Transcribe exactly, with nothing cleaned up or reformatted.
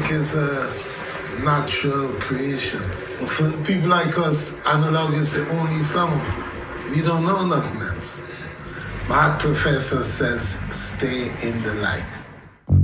music is a natural creation. For people like us, analog is the only sound. We don't know nothing else. My professor says, stay in the light.